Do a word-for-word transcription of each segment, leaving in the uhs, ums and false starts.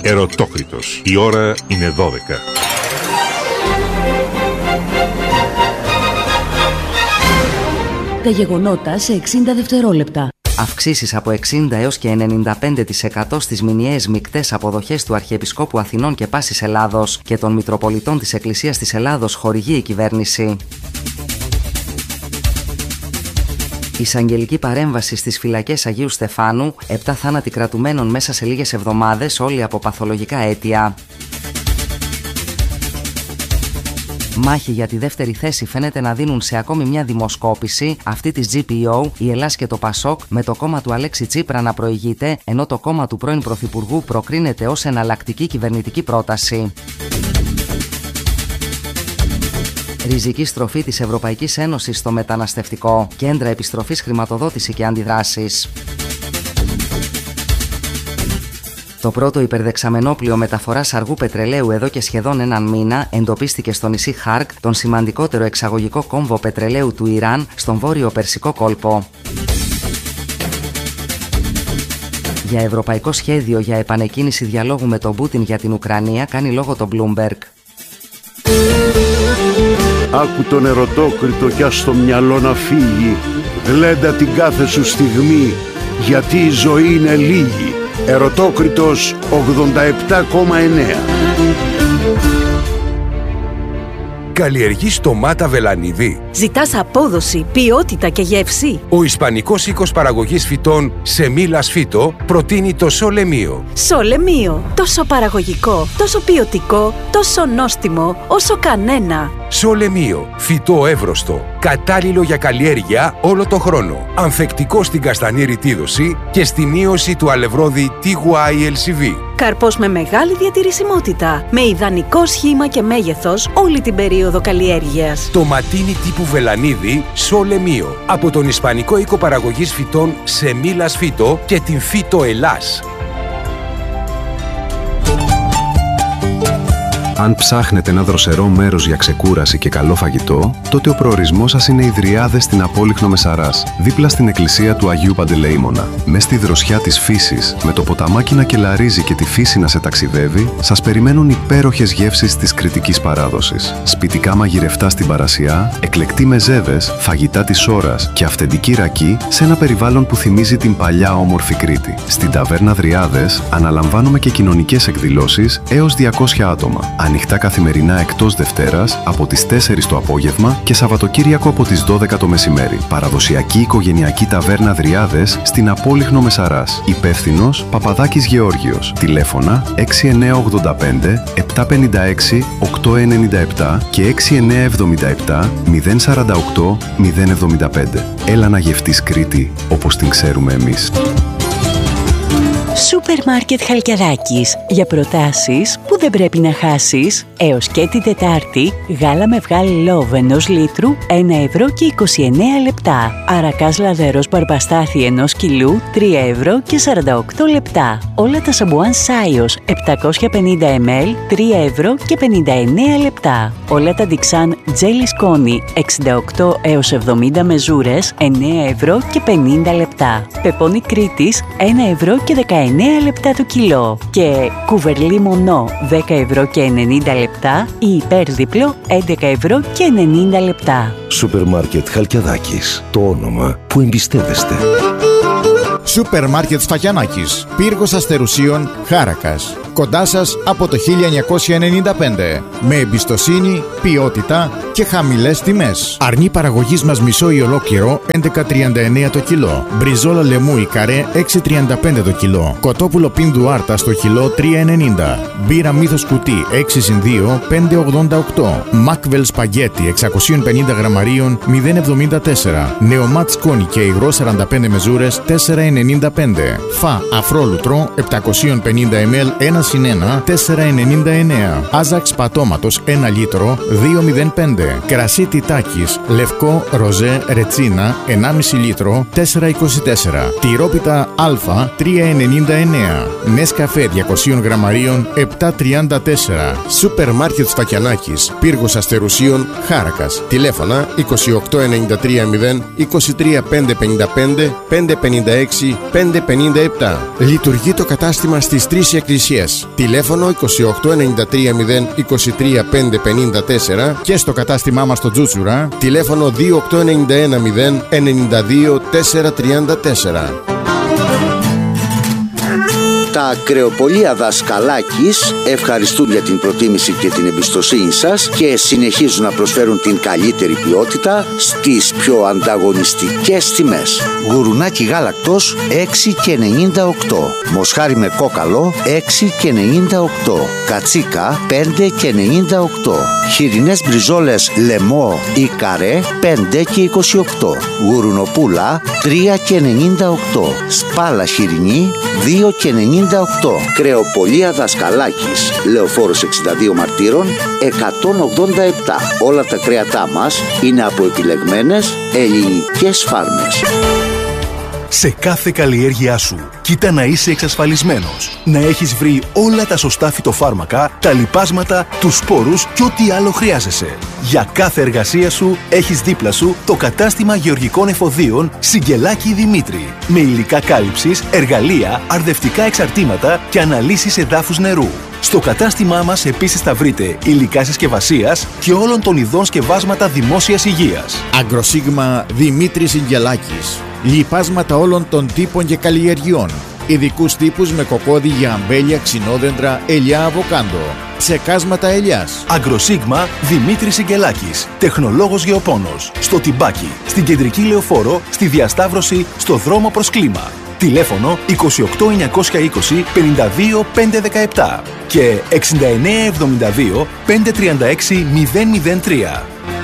Ερωτόκριτος. Η ώρα είναι δώδεκα. Τα γεγονότα σε εξήντα δευτερόλεπτα. Αυξήσεις από εξήντα έως και ενενήντα πέντε τοις εκατό στις μηνιαίες μεικτές αποδοχές του Αρχιεπισκόπου Αθηνών και Πάσης Ελλάδος και των Μητροπολιτών της Εκκλησίας της Ελλάδος χορηγεί η κυβέρνηση. Εισαγγελική παρέμβαση στις φυλακές Αγίου Στεφάνου, επτά θάνατοι κρατουμένων μέσα σε λίγες εβδομάδες, όλοι από παθολογικά αίτια. Μάχη για τη δεύτερη θέση φαίνεται να δίνουν σε ακόμη μια δημοσκόπηση, αυτή της τζι πι ο, η Ελλάς και το Πασόκ, με το κόμμα του Αλέξη Τσίπρα να προηγείται, ενώ το κόμμα του πρώην Πρωθυπουργού προκρίνεται ως εναλλακτική κυβερνητική πρόταση. Ριζική στροφή της Ευρωπαϊκής Ένωσης στο μεταναστευτικό, κέντρα επιστροφής, χρηματοδότηση και αντιδράσεις. Το πρώτο υπερδεξαμενόπλιο μεταφοράς αργού πετρελαίου εδώ και σχεδόν έναν μήνα εντοπίστηκε στο νησί Χάρκ, τον σημαντικότερο εξαγωγικό κόμβο πετρελαίου του Ιράν, στον βόρειο Περσικό κόλπο. Για ευρωπαϊκό σχέδιο για επανεκκίνηση διαλόγου με τον Πούτιν για την Ουκρανία κάνει λόγο το Bloomberg. Άκου τον ερωτόκριτο κι ας στο μυαλό να φύγει. Γλέντα την κάθε σου στιγμή, γιατί η ζωή είναι λίγη. Ερωτόκριτος ογδόντα επτά κόμμα εννέα. Καλλιεργείς ντομάτα βελανίδι? Ζητάς απόδοση, ποιότητα και γεύση? Ο Ισπανικός οίκος παραγωγής φυτών Σεμίλας Φύτο προτείνει το Σολεμίο. Σολεμίο, τόσο παραγωγικό, τόσο ποιοτικό, τόσο νόστιμο, όσο κανένα. Σολεμίο, φυτό εύρωστο, κατάλληλο για καλλιέργεια όλο το χρόνο. Ανθεκτικό στην καστανή ρητίδωση και στη μείωση του αλευρώδη τι γουάι ελ σι βι. Καρπός με μεγάλη διατηρησιμότητα, με ιδανικό σχήμα και μέγεθος όλη την περίοδο καλλιέργειας. Το ματίνι τύπου βελανίδι Σολεμίο, από τον Ισπανικό οίκο παραγωγής φυτών Σεμίλας Φύτο και την Φύτο Ελλάς. Αν ψάχνετε ένα δροσερό μέρος για ξεκούραση και καλό φαγητό, τότε ο προορισμός σας είναι οι Δριάδες στην Απόλυχνο Μεσαράς, δίπλα στην εκκλησία του Αγίου Παντελεήμονα. Μες στη δροσιά της φύσης, με το ποταμάκι να κελαρίζει και τη φύση να σε ταξιδεύει, σας περιμένουν υπέροχες γεύσεις της κρητικής παράδοσης. Σπιτικά μαγειρευτά στην παρασιά, εκλεκτοί μεζέδες, φαγητά της ώρας και αυθεντική ρακή σε ένα περιβάλλον που θυμίζει την παλιά όμορφη Κρήτη. Στην ταβέρνα Δριάδες αναλαμβάνουμε και κοινωνικές εκδηλώσεις έως διακόσια άτομα. Ανοιχτά καθημερινά εκτός Δευτέρας από τις τέσσερις το απόγευμα και Σαββατοκύριακο από τις δώδεκα το μεσημέρι. Παραδοσιακή οικογενειακή ταβέρνα Δριάδες στην Απόλυχνο Μεσαράς. Υπεύθυνος Παπαδάκης Γεώργιος. Τηλέφωνα έξι εννιά ογδόντα πέντε επτακόσια πενήντα έξι οκτακόσια ενενήντα επτά και έξι εννιά εβδομήντα επτά μηδέν σαράντα οκτώ μηδέν εβδομήντα πέντε. Έλα να γευτείς Κρήτη όπως την ξέρουμε εμείς. Σούπερ Μάρκετ Χαλκιαδάκης. Για προτάσεις που δεν πρέπει να χάσεις. Έως και την Τετάρτη, γάλα με βγάλι λόβ ενός λίτρου, ένα ευρώ και είκοσι εννέα λεπτά. Αρακάς λαδερός μπαρμπαστάθι ενός κιλού, τρία ευρώ και σαράντα οκτώ λεπτά. Όλα τα σαμπουάν Σάιος, επτακόσια πενήντα μιλιλίτρα, τρία ευρώ και πενήντα εννέα λεπτά. Όλα τα Dixan τζέλι σκόνη, εξήντα οκτώ έως εβδομήντα μεζούρες, εννέα ευρώ και πενήντα λεπτά. Πεπόνι Κρήτης, ένα ευρώ και δεκαεννέα λεπτά το κιλό. Και κουβερλί μονό, δέκα ευρώ και ενενήντα λεπτά ή υπέρδιπλο, έντεκα ευρώ και ενενήντα λεπτά. Σούπερ Μάρκετ Χαλκιαδάκης. Το όνομα που εμπιστεύεστε. Σούπερ Μάρκετ Σφακιανάκης. Πύργος Αστερουσίων, Χάρακας. Κοντά σας από το χίλια εννιακόσια ενενήντα πέντε. Με εμπιστοσύνη, ποιότητα και χαμηλές τιμές. Αρνί παραγωγής μας μισό ή ολόκληρο, έντεκα τριάντα εννέα το κιλό. Μπριζόλα λεμού ή καρέ, έξι τριάντα πέντε το κιλό. Κοτόπουλο πίνδου άρτα στο κιλό, τρία ενενήντα. Μπύρα μύθος κουτί, έξι συν δύο, πέντε ογδόντα οκτώ. Μάκβελ σπαγγέτι, εξακόσια πενήντα γραμμαρίων, μηδέν εβδομήντα τέσσερα. Νεομάτ σκόνη και υγρό σαράντα πέντε μεζούρες, τέσσερα ενενήντα πέντε. Φα αφρόλουτρο, επτακόσια πενήντα μιλιλίτρα, ένα συν ένα, τέσσερα ενενήντα εννέα. Άζαξ πατώματος, ένα λίτρο, δύο μηδέν πέντε. Κρασί Τιτάκης, λευκό, ροζέ, ρετσίνα, ενάμιση λίτρο, τέσσερα είκοσι τέσσερα. Τυρόπιτα Α, τρία ενενήντα εννέα. Νέσκαφέ διακόσια γραμμαρίων, επτά τριάντα τέσσερα. Σούπερ Μάρκετ Σφακιανάκης, Πύργος Αστερουσίων, Χάρακας. Τηλέφωνα είκοσι οκτώ ενενήντα τρία μηδέν, είκοσι τρία πεντακόσια πενήντα πέντε, πεντακόσια πενήντα έξι, πεντακόσια πενήντα επτά. Λειτουργεί το κατάστημα στις τρεις εκκλησίες Κρήτες. Τηλέφωνο είκοσι οκτώ ενενήντα τρία μηδέν είκοσι τρία πέντε πενήντα τέσσερα και στο κατάστημά μας στο Τζούτσουρα τηλέφωνο δύο οκτώ ενενήντα ένα μηδέν ενενήντα δύο τετρακόσια τριάντα τέσσερα. Τα κρεοπολία Δασκαλάκης ευχαριστούν για την προτίμηση και την εμπιστοσύνη σας και συνεχίζουν να προσφέρουν την καλύτερη ποιότητα στις πιο ανταγωνιστικές τιμές. Γουρουνάκι γάλακτος έξι και ενενήντα οκτώ, μοσχάρι με κόκαλο έξι και ενενήντα οκτώ, κατσίκα πέντε και ενενήντα οκτώ, χοιρινές μπριζόλες λεμό ή καρέ πέντε και είκοσι οκτώ, γουρουνοπούλα τρία και ενενήντα οκτώ, σπάλα χοιρινή δύο και ενενήντα οκτώ. Κρεοπολία Δασκαλάκης, Λεωφόρος εξήντα δύο Μαρτύρων εκατόν ογδόντα επτά. Όλα τα κρέατά μας είναι από επιλεγμένες ελληνικές φάρμες. Σε κάθε καλλιέργειά σου, κοίτα να είσαι εξασφαλισμένος. Να έχεις βρει όλα τα σωστά φυτοφάρμακα, τα λιπάσματα, τους σπόρους και ό,τι άλλο χρειάζεσαι. Για κάθε εργασία σου, έχεις δίπλα σου το κατάστημα γεωργικών εφοδίων Σιγκελάκη Δημήτρη. Με υλικά κάλυψης, εργαλεία, αρδευτικά εξαρτήματα και αναλύσεις εδάφους νερού. Στο κατάστημά μας επίσης θα βρείτε υλικά συσκευασίας και όλων των ειδών σκευάσματα δημόσιας υγείας. Αγκροσίγμα Δημήτρη Σιγκελάκης. Λιπάσματα όλων των τύπων και καλλιεργειών. Ειδικούς τύπους με κοκόδι για αμπέλια, ξινόδεντρα, ελιά, αβοκάντο. Ψεκάσματα ελιάς. Αγκροσίγμα Δημήτρη Σιγκελάκης. Τεχνολόγος γεωπόνος. Στο Τιμπάκι. Στην Κεντρική Λεωφόρο. Στη Διασταύρωση. Στο δρόμο προς Κλίμα. Τηλέφωνο είκοσι οκτώ εννιακόσια είκοσι πενήντα δύο πεντακόσια δεκαεπτά και εξήντα εννέα εβδομήντα δύο πεντακόσια τριάντα έξι μηδέν μηδέν τρία.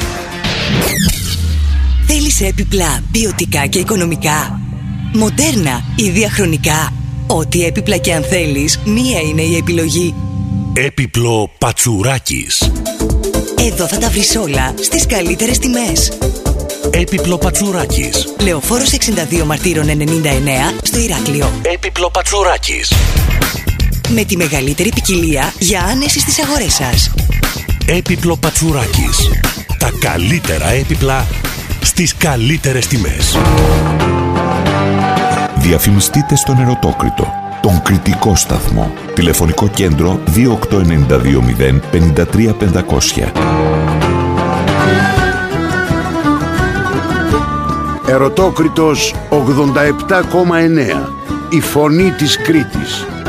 Θέλεις έπιπλα ποιοτικά και οικονομικά, μοντέρνα ή διαχρονικά? Ό,τι έπιπλα και αν θέλεις, μία είναι η επιλογή. Έπιπλο Πατσουράκης. Εδώ θα τα βρεις όλα στις καλύτερες τιμές. Έπιπλο Πατσουράκης. Λεωφόρος εξήντα δύο Μαρτύρων ενενήντα εννέα στο Ηράκλειο. Έπιπλο Πατσουράκης. Με τη μεγαλύτερη ποικιλία για άνεση στις αγορές σας. Έπιπλο Πατσουράκης. Τα καλύτερα έπιπλα στις καλύτερες τιμές. Διαφημιστείτε στον Ερωτόκριτο, τον κριτικό σταθμό. Τηλεφωνικό κέντρο δύο οκτώ εννιά δύο μηδέν πέντε τρία πεντακόσια. Ερωτόκριτος ογδόντα επτά κόμμα εννέα. Η φωνή της Κρήτης.